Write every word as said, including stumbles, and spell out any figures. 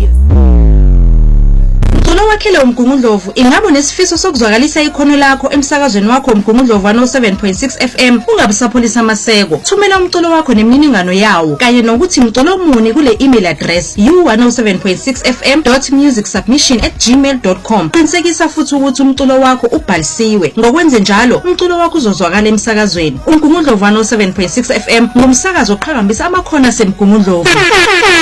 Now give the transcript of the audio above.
Mculo wakhele uMgungundlovu ingabe nesifiso sokuzwakalisa ikhono lakho emsakazweni wakho uMgungundlovu one oh seven point six F M ungabe sapholisa amaseko. Thumela umculo wakho nemininingano yawo kanye nokuthi mculo muni kule email address u one oh seven point six f m dot music submission at gmail dot com. Qinisekisa futhi ukuthi umculo wakho ubhalisiwe. Ngokwenze njalo umculo wakho uzozwakala emsakazweni. uMgungundlovu one oh seven point six F M ngumsakazo oqhakambisa amakhono aseMgungundlovu.